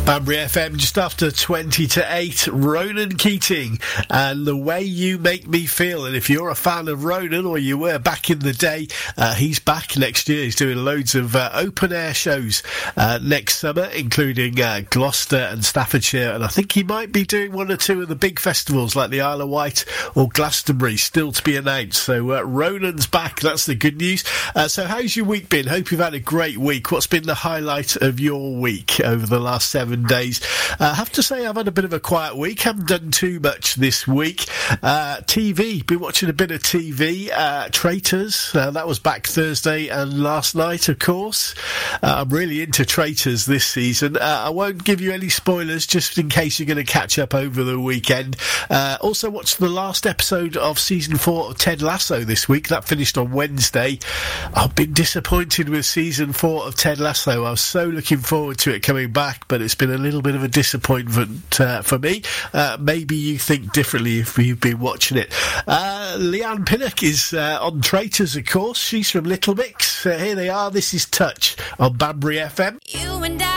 Banbury FM, just after 20 to 8, Ronan Keating and The Way You Make Me Feel. And if you're a fan of Ronan, or you were back in the day, he's back next year. He's doing loads of open air shows next summer, including Gloucester and Staffordshire, and I think he might be doing one or two of the big festivals like the Isle of Wight or Glastonbury, still to be announced. So Ronan's back, that's the good news. So how's your week been? Hope you've had a great week. What's been the highlight of your week over the last 7 days? I have to say I've had a bit of a quiet week. Haven't done too much this week. TV, been watching a bit of TV. Traitors, that was back Thursday and last night, of course. I'm really into Traitors this season. I won't give you any spoilers just in case you're going to catch up over the weekend. Also watched the last episode of season 4 of Ted Lasso this week. That finished on Wednesday. I've been disappointed with season 4 of Ted Lasso. I was so looking forward to it coming back, but it's been a little bit of a disappointment for me. Maybe you think differently if you've been watching it. Leanne Pinnock is on Traitors, of course. She's from Little Mix. Here they are. This is Touch on Banbury FM.